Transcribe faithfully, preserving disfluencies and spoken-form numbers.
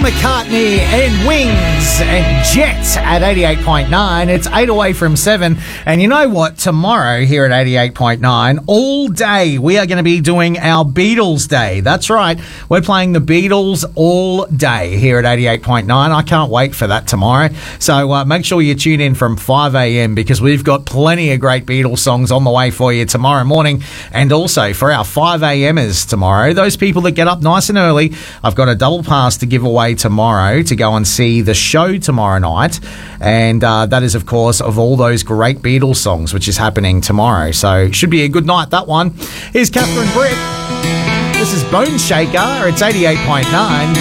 McCartney and Wings and Jet at eighty-eight point nine. It's eight away from seven. And you know what? Tomorrow here at eighty-eight point nine, all day, we are going to be doing our Beatles Day. That's right. We're playing the Beatles all day here at eighty-eight point nine. I can't wait for that tomorrow. So uh, make sure you tune in from five a.m. because we've got plenty of great Beatles songs on the way for you tomorrow morning. And also for our five a.m.ers tomorrow, those people that get up nice and early, I've got a double pass to give away tomorrow to go and see the show tomorrow night. And uh, that is, of course, of all those great Beatles songs, which is happening tomorrow. So should be a good night, that one. Here's Catherine Britt. This is Bone Shaker. It's eighty-eight point nine.